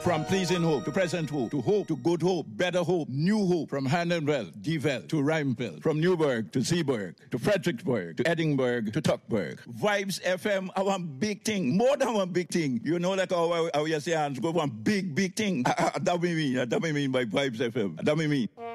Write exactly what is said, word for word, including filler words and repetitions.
From pleasing hope to present hope to hope to good hope, better hope, new hope. From Hannonville, Deville to Rhymeville. From Newburgh to Seaburg to Fredericksburg to Edinburgh to Tuckburg. Vibes F M, our big thing. More than one big thing. You know like how, how you say, go one big, big thing. That we mean. That we mean by Vibes F M. That we mean.